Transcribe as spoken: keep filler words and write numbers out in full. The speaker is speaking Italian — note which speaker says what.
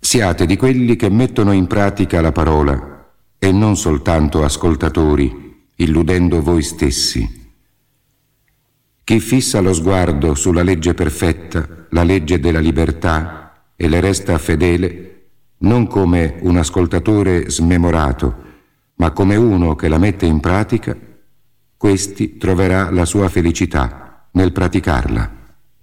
Speaker 1: Siate di quelli che mettono in pratica la parola e non soltanto ascoltatori, illudendo voi stessi. Chi fissa lo sguardo sulla legge perfetta, la legge della libertà, e le resta fedele, non come un ascoltatore smemorato, ma come uno che la mette in pratica, questi troverà la sua felicità nel praticarla.